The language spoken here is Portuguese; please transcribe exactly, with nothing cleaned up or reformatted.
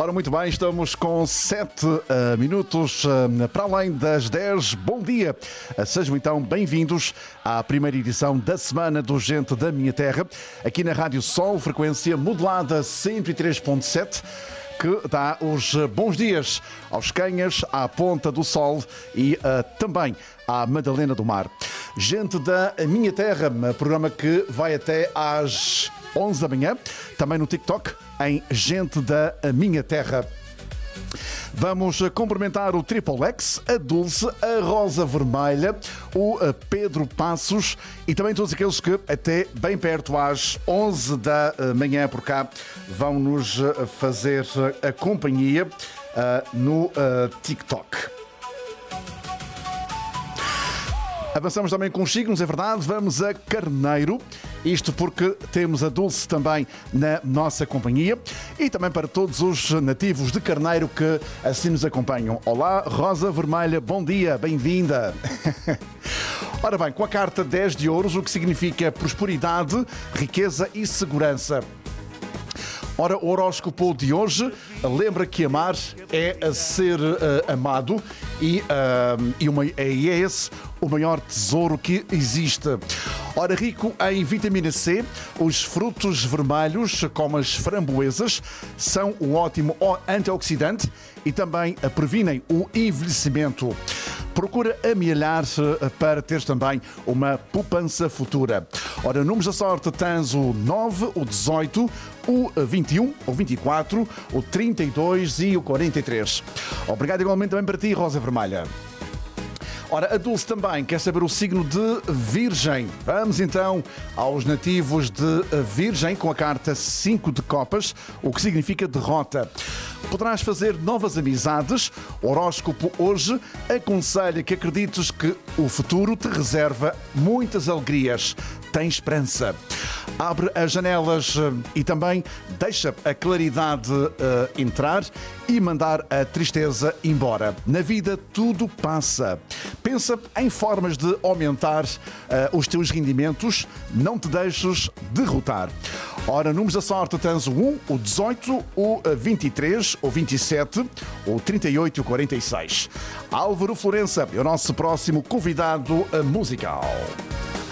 Ora, muito bem, estamos com sete uh, minutos uh, para além das dez. Bom dia. Uh, sejam então bem-vindos à primeira edição da Semana do Gente da Minha Terra, aqui na Rádio Sol, frequência modulada cento e três ponto sete, que dá os bons dias aos Canhas, à Ponta do Sol e uh, também à Madalena do Mar. Gente da Minha Terra, programa que vai até às onze da manhã, também no TikTok, em Gente da Minha Terra. Vamos cumprimentar o Triple X, a Dulce, a Rosa Vermelha, o Pedro Passos e também todos aqueles que até bem perto às onze da manhã por cá vão nos fazer a companhia uh, no uh, TikTok. Avançamos também com os signos, é verdade, vamos a Carneiro, isto porque temos a Dulce também na nossa companhia e também para todos os nativos de Carneiro que assim nos acompanham. Olá, Rosa Vermelha, bom dia, bem-vinda. Ora bem, com a carta dez de ouros, o que significa prosperidade, riqueza e segurança. Ora, o horóscopo de hoje lembra que amar é a ser uh, amado e, uh, e, uma, é esse o maior tesouro que existe. Ora, rico em vitamina C, os frutos vermelhos, como as framboesas, são um ótimo antioxidante e também previnem o envelhecimento. Procura amealhar-se para ter também uma poupança futura. Ora, números da sorte tens o nove, o dezoito, o vinte e um, o vinte e quatro, o trinta e dois e o quarenta e três. Obrigado igualmente também para ti, Rosa Vermelha. Ora, a Dulce também quer saber o signo de Virgem. Vamos então aos nativos de Virgem com a carta cinco de copas, o que significa derrota. Poderás fazer novas amizades. O horóscopo hoje aconselha que acredites que o futuro te reserva muitas alegrias. Tem esperança. Abre as janelas e também deixa a claridade uh, entrar e mandar a tristeza embora. Na vida tudo passa. Pensa em formas de aumentar uh, os teus rendimentos. Não te deixes derrotar. Ora, números da sorte tens o um, o dezoito, o vinte e três, o vinte e sete, o trinta e oito e o quarenta e seis. Álvaro Florença é o nosso próximo convidado musical.